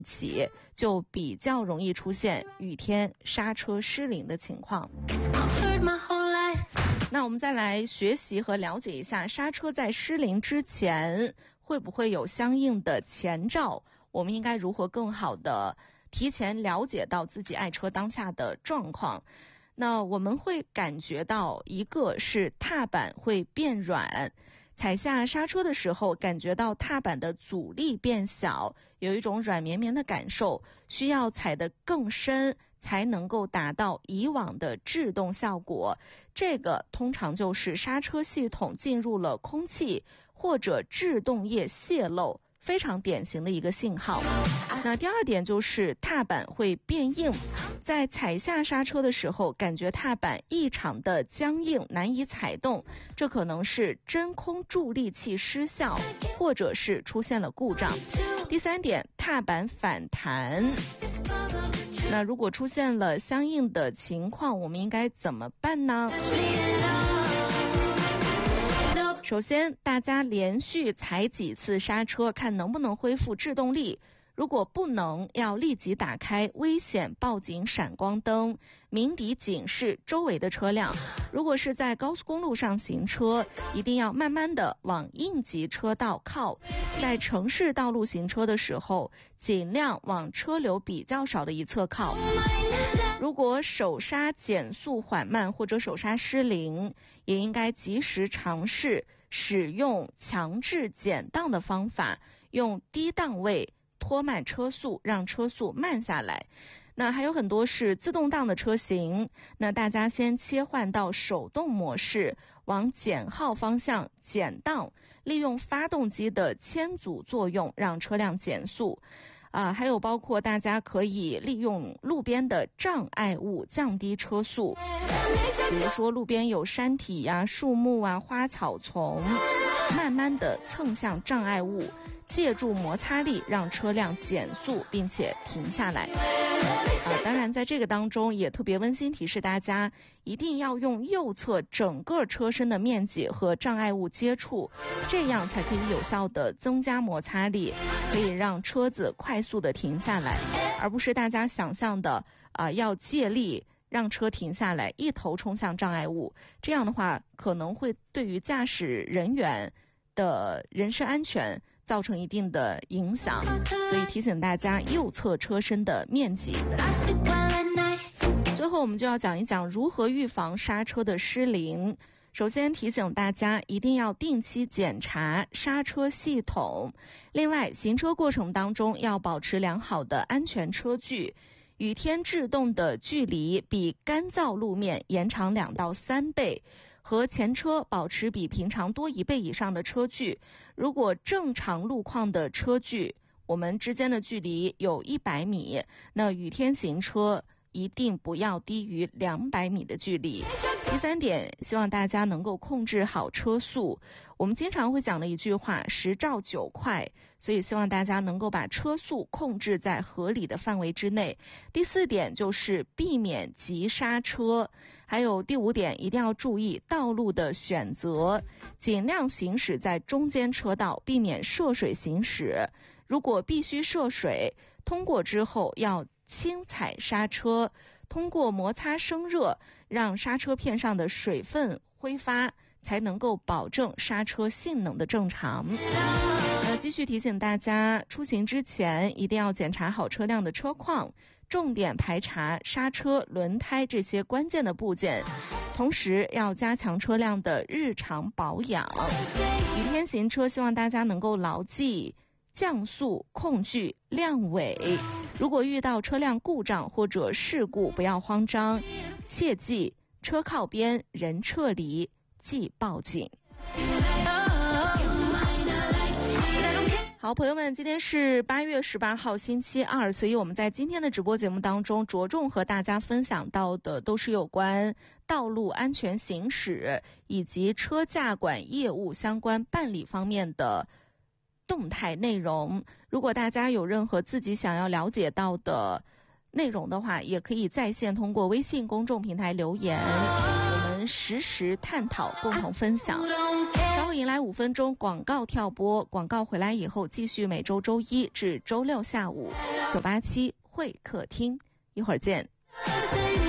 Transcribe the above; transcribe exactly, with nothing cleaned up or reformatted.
起，就比较容易出现雨天刹车失灵的情况。那我们再来学习和了解一下，刹车在失灵之前会不会有相应的前兆，我们应该如何更好的提前了解到自己爱车当下的状况。那我们会感觉到，一个是踏板会变软，踩下刹车的时候感觉到踏板的阻力变小，有一种软绵绵的感受，需要踩得更深才能够达到以往的制动效果。这个通常就是刹车系统进入了空气或者制动液泄漏，非常典型的一个信号。那第二点就是踏板会变硬，在踩下刹车的时候感觉踏板异常的僵硬，难以踩动，这可能是真空助力器失效，或者是出现了故障。第三点，踏板反弹。那如果出现了相应的情况，我们应该怎么办呢？首先，大家连续踩几次刹车，看能不能恢复制动力。如果不能，要立即打开危险报警闪光灯，鸣笛警示周围的车辆。如果是在高速公路上行车，一定要慢慢的往应急车道靠。在城市道路行车的时候，尽量往车流比较少的一侧靠。如果手刹减速缓慢或者手刹失灵，也应该及时尝试使用强制减档的方法，用低档位拖慢车速，让车速慢下来。那还有很多是自动挡的车型，那大家先切换到手动模式，往减号方向减档，利用发动机的牵阻作用让车辆减速。啊，还有包括大家可以利用路边的障碍物降低车速，比如说路边有山体啊、树木啊、花草丛，慢慢的蹭向障碍物，借助摩擦力让车辆减速并且停下来。啊，当然在这个当中也特别温馨提示大家，一定要用右侧整个车身的面积和障碍物接触，这样才可以有效的增加摩擦力，可以让车子快速的停下来，而不是大家想象的啊、呃，要借力让车停下来，一头冲向障碍物，这样的话可能会对于驾驶人员的人身安全造成一定的影响，所以提醒大家右侧车身的面积。最后我们就要讲一讲如何预防刹车的失灵。首先提醒大家一定要定期检查刹车系统，另外行车过程当中要保持良好的安全车距，雨天制动的距离比干燥路面延长两到三倍，和前车保持比平常多一倍以上的车距。如果正常路况的车距，我们之间的距离有一百米，那雨天行车一定不要低于两百米的距离。第三点，希望大家能够控制好车速。我们经常会讲的一句话，十照九快，所以希望大家能够把车速控制在合理的范围之内。第四点就是避免急刹车，还有第五点，一定要注意道路的选择，尽量行驶在中间车道，避免涉水行驶。如果必须涉水，通过之后要轻踩刹车，通过摩擦生热，让刹车片上的水分挥发，才能够保证刹车性能的正常。呃，继续提醒大家，出行之前一定要检查好车辆的车况，重点排查刹车、轮胎这些关键的部件，同时要加强车辆的日常保养。雨天行车，希望大家能够牢记降速、控距、亮尾。如果遇到车辆故障或者事故，不要慌张，切记车靠边，人撤离，即报警。好，朋友们，今天是八月十八号星期二，所以我们在今天的直播节目当中着重和大家分享到的都是有关道路安全行驶以及车驾管业务相关办理方面的动态内容。如果大家有任何自己想要了解到的内容的话，也可以在线通过微信公众平台留言，我们实时探讨，共同分享。稍后迎来五分钟广告跳播，广告回来以后继续每周周一至周六下午九八七会客厅，一会儿见。